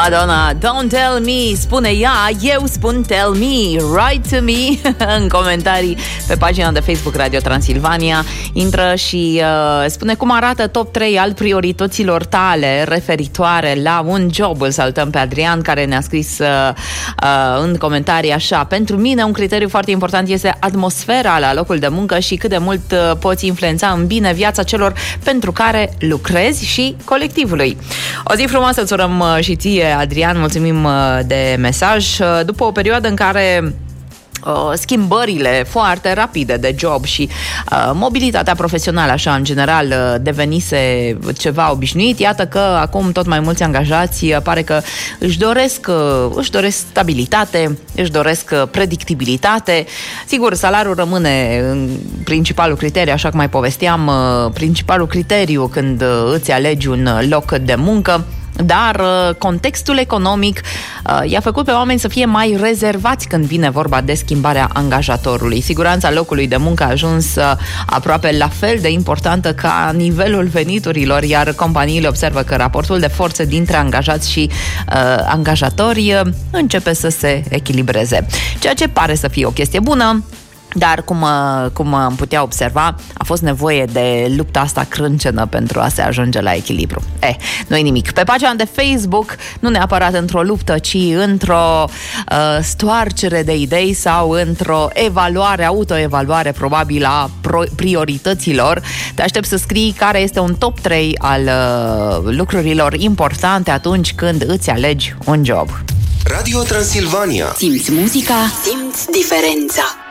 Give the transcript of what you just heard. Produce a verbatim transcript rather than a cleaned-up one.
Madonna, don't tell me, spune ea, eu spun tell me, write to me în comentarii pe pagina de Facebook Radio Transilvania. Intră și uh, spune cum arată top trei al priorităților tale referitoare la un job. Îl salutăm pe Adrian, care ne-a scris uh, uh, în comentarii așa: pentru mine un criteriu foarte important este atmosfera la locul de muncă și cât de mult uh, poți influența în bine viața celor pentru care lucrezi și colectivului. O zi frumoasă îți urăm uh, și ție, Adrian, mulțumim de mesaj. După o perioadă în care schimbările foarte rapide de job și uh, mobilitatea profesională, așa, în general, uh, devenise ceva obișnuit, iată că acum tot mai mulți angajați uh, pare că își doresc, uh, își doresc stabilitate, își doresc uh, predictibilitate. Sigur, salariul rămâne în principalul criteriu, așa cum mai povesteam, uh, principalul criteriu când uh, îți alegi un loc de muncă. Dar contextul economic uh, i-a făcut pe oameni să fie mai rezervați când vine vorba de schimbarea angajatorului. Siguranța locului de muncă a ajuns uh, aproape la fel de importantă ca nivelul veniturilor, iar companiile observă că raportul de forțe dintre angajați și uh, angajatori uh, începe să se echilibreze. Ceea ce pare să fie o chestie bună, dar, cum, cum am putea observa, a fost nevoie de lupta asta crâncenă pentru a se ajunge la echilibru. Eh, nu-i nimic. Pe pagina de Facebook, nu neapărat într-o luptă, ci într-o uh, stoarcere de idei sau într-o evaluare, autoevaluare probabil a priorităților. Te aștept să scrii care este un top trei al uh, lucrurilor importante atunci când îți alegi un job. Radio Transilvania. Simți muzica, simți diferența.